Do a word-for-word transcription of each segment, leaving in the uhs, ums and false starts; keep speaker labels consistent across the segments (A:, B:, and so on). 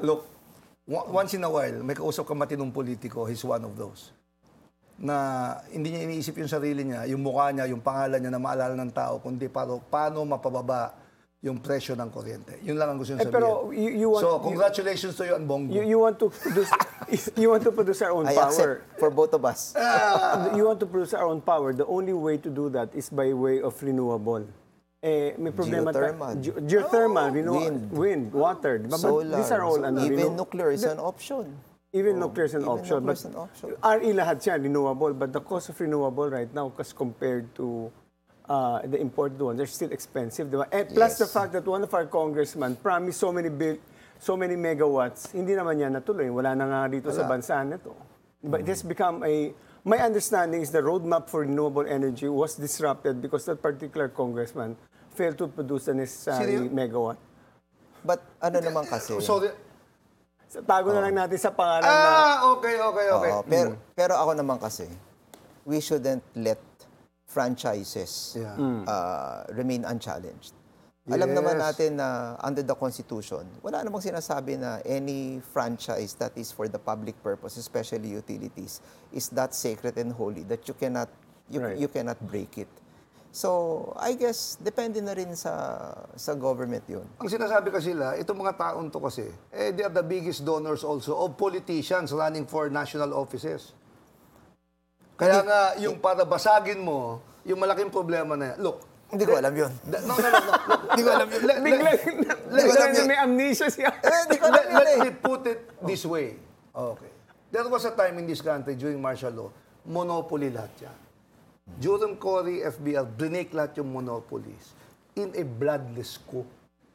A: Look, once in a while, may kausap ka matinong politiko, he's one of those. Na hindi niya iniisip yung sarili niya, yung mukha niya, yung pangalan niya na maalala ng tao, kundi paano, paano mapababa yung presyo ng kuryente. Yun lang ang gusto niya
B: Eh,
A: sabihin.
B: pero you, you want,
A: so, congratulations to you and Bongo.
B: You, you want to produce you want to produce our own
C: I
B: power.
C: accept for both of us.
B: You want to produce our own power. The only way to do that is by way of renewable. Eh, may problema
C: Geothermal.
B: Ge geothermal,
C: Oh,
B: renew-
C: wind.
B: wind, water. Diba? But
C: Solar.
B: these are all
C: So,
B: ano,
C: even
B: renew-
C: nuclear is an option.
B: Even
C: Oh,
B: nuclear is an
C: even
B: option.
C: nuclear
B: But
C: is an option.
B: R E lahat siya, renewable. But the cost of renewable right now, as compared to uh, the imported ones, they're still expensive. Diba? Eh, plus
C: Yes.
B: the fact that one of our congressmen promised so many bill, so many megawatts, hindi naman yan natuloy. Wala na nga dito sa bansa nito. But it has become a... My understanding is the roadmap for renewable energy was disrupted because that particular congressman failed to produce the necessary
A: Seryo?
B: megawatt.
C: But ano naman kasi...
A: So, the-
B: So, tago na lang natin sa pangalan na...
A: ah, okay, okay, okay.
C: Oo, pero, pero ako naman kasi, we shouldn't let franchises
A: Yeah.
C: uh, remain unchallenged. Alam naman
A: Yes.
C: natin na under the Constitution, wala namang sinasabi na any franchise that is for the public purpose, especially utilities, is that sacred and holy that you cannot you,
B: Right.
C: you cannot break it. So, I guess, depende na rin sa sa government yun.
A: Ang sinasabi kasi nila, itong mga taon to kasi, eh, they are the biggest donors also of politicians running for national offices. Kaya nga, yung para basagin mo, yung malaking problema na yan. Look,
C: Hindi ko alam yun.
A: da- no, no, no, no. Look,
C: Hindi ko alam yun.
A: let, let,
B: Bigla,
C: Let-
B: bigla
C: let-
B: na may amnesia siya.
C: Eh, hindi ko alam
A: let,
C: yun
A: let
C: eh.
A: me put it this way. Okay. There was a time in this country during martial law, monopoly lahat yan. Durham Corey, F B R, brinake lahat yung monopolies in a bloodless coup.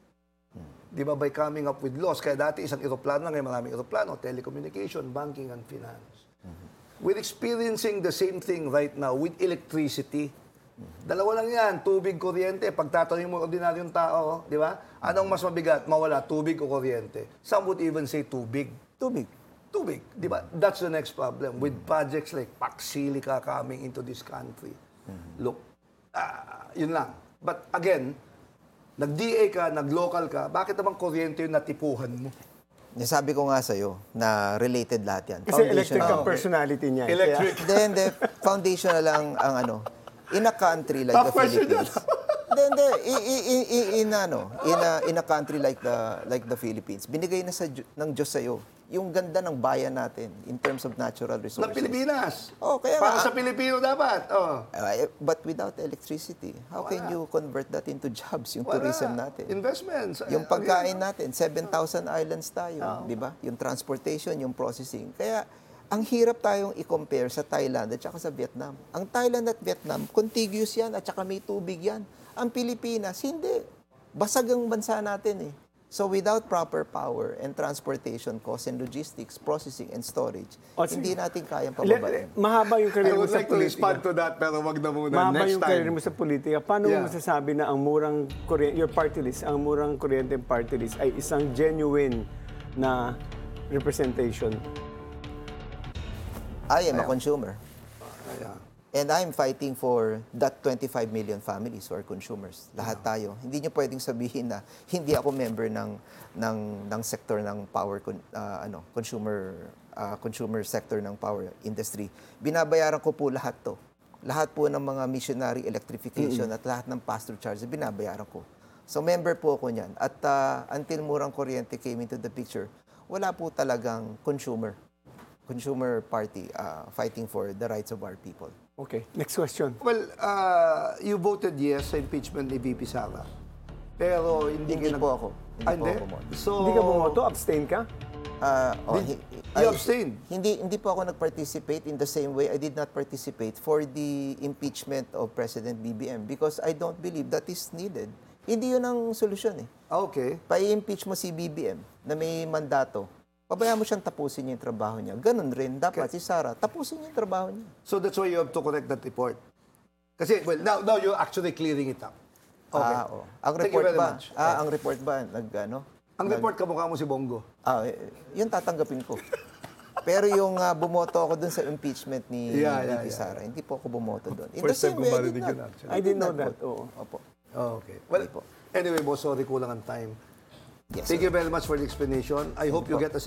A: Di ba? By coming up with laws. Kaya dati isang eroplano lang, ngayon maraming eroplano, telecommunication, banking, and finance. We're experiencing the same thing right now with electricity. Dalawa lang yan, tubig, kuryente. Pagtatanungin mo ordinaryong tao, di ba? Anong mas mabigat? Mawala, tubig o kuryente? Some would even say tubig.
C: Tubig.
A: Tubig, di ba? That's the next problem with projects like Paxilica coming into this country. Look, ah, yun lang. But again, nag-D A ka, nag-local ka, bakit naman kuryente yung natipuhan mo?
C: Sabi ko nga sa'yo na related lahat yan.
B: Kasi electric
C: Foundational.
B: ang personality niya. eh.
A: Electric.
C: Then, the foundation na lang ang ano, in a country like
A: Tough
C: the
A: question
C: Philippines. Then, the, in, in, in, in, ano, in, a, in a country like the like the Philippines, binigay na sa Diyo- ng Diyos sa'yo yung ganda ng bayan natin in terms of natural
A: Ng
C: resources.
A: Pilipinas.
C: Oh, kaya
A: Para
C: nga-
A: sa Pilipino dapat. Oh.
C: Uh, but without electricity, how can you convert that into jobs, yung
A: Wala.
C: tourism natin?
A: Investments.
C: Yung
A: Again,
C: pagkain natin, seven thousand islands tayo, di ba? Yung transportation, yung processing. Kaya, ang hirap tayong i-compare sa Thailand at saka sa Vietnam. Ang Thailand at Vietnam, contiguous yan at saka may tubig yan. Ang Pilipinas, hindi. Basag ang bansa natin eh. So without proper power and transportation costs and logistics, processing and storage,
B: O,
C: hindi
B: sige.
C: natin kayang
B: Le-
C: pababain.
B: mahaba yung
A: I
B: career mo
A: would
B: sa
A: like to respond
B: politika.
A: to that, pero wag na muna.
B: Mahaba
A: Next
B: yung career
A: time.
B: mo sa politika. Paano
A: Yeah.
B: mo masasabi na ang murang kuryente, your party list, ang murang kuryente party list ay isang genuine na representation?
C: I am a consumer.
A: Yeah.
C: And I'm fighting for that twenty-five million families who are consumers. Lahat tayo. Hindi nyo pwedeng sabihin na hindi ako member ng ng ng sector ng power con- ah, ano, consumer ah, consumer sector ng power industry. Binabayaran ko po lahat 'to. Lahat po ng mga missionary electrification at lahat ng pass-through charges binabayaran ko. So member po ako niyan. At ah, until murang kuryente came into the picture, wala po talagang consumer consumer party ah, fighting for the rights of our people.
B: Okay, next question.
A: Well, uh, you voted yes sa impeachment ni V P Sara. Pero hindi,
C: Hindi
A: ka nag-
C: po ako. Hindi
A: Ah,
C: po
A: hindi?
C: ako bumoto.
A: So,
B: Hindi ka bumoto? Abstain ka?
C: Ah, oh,
A: Did-
C: hi-
A: you
C: I-
A: abstained?
C: Hindi hindi po ako nag-participate in the same way I did not participate for the impeachment of President B B M because I don't believe that is needed. Hindi yun ang solusyon eh.
A: Ah, okay.
C: Pa-impeach mo si B B M na may mandato. Pabayaan mo siyang tapusin niya yung trabaho niya. Ganun rin, dapat si Sara, tapusin niya yung trabaho niya.
A: So that's why you have to correct that report. Kasi, well, now, now you're actually clearing it up. Okay.
C: Ah, oh. Ang
A: Thank you
C: report
A: very
C: ba?
A: much.
C: Ah, ang report ba nag ano?
A: Ang report, kamukha mo si Bongo.
C: Ah, eh, yun tatanggapin ko. Pero yung ah, bumoto ako dun sa impeachment ni
A: Yeah, yeah,
C: V P
A: yeah.
C: Sara, hindi po ako bumoto dun. In
A: First
C: the
A: time
C: same
A: ko
C: way, I did
A: marinig
C: not.
A: yun, actually.
B: I didn't know
C: not
B: that.
C: vote.
B: Oo.
C: Opo.
A: Oh, okay. Well,
C: Hindi po.
A: anyway, boss, sorry, kulang ang time.
C: Yes,
A: Thank
C: sir.
A: you very much for the explanation. I hope you get a